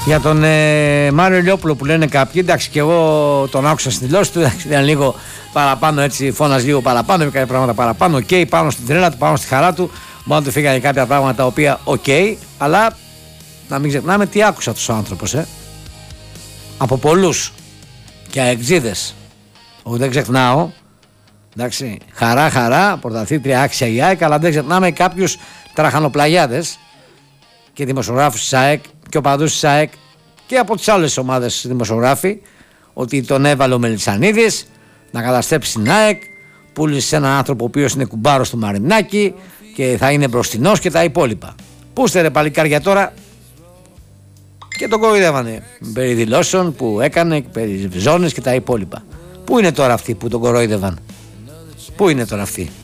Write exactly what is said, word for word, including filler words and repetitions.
Για τον ε, Μάριο Ηλιόπουλο που λένε κάποιοι, εντάξει, και εγώ τον άκουσα στην δηλώση του, εντάξει, ήταν λίγο παραπάνω έτσι, φώνας λίγο παραπάνω, είπε κάποια πράγματα παραπάνω. Οκ, okay, πάνω στην τρέλα του, πάνω στη χαρά του. Μπορεί να του φύγανε κάποια πράγματα τα οποία οκ, okay, αλλά να μην ξεχνάμε τι άκουσε αυτός ο άνθρωπος, ε. Από πολλούς και αεξίδες. Όχι, δεν ξεχνάω. Εντάξει, χαρά, χαρά, πρωταθλήτρια άξια η ΑΕΚ, αλλά δεν ξεχνάμε κάποιους τραχανοπλαγιάδες και δημοσιογράφους της ΑΕΚ και οπαδούς της ΑΕΚ και από τις άλλες ομάδες δημοσιογράφοι, ότι τον έβαλε ο Μελισσανίδης να καταστρέψει την ΑΕΚ, πούλησε έναν άνθρωπο ο οποίος είναι κουμπάρος του Μαρινάκη και θα είναι μπροστινός και τα υπόλοιπα. Πού είστε ρε παλικάρια τώρα? Και τον κοροϊδεύανε περί δηλώσεων που έκανε, περί ζώνες και τα υπόλοιπα. Πού είναι τώρα αυτοί που τον κοροϊδεύαν? Πού είναι τώρα αυτοί?